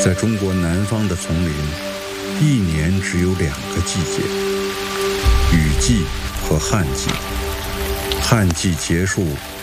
在中国南方的丛林，一年只有2个季节：雨季和旱季。旱季结束，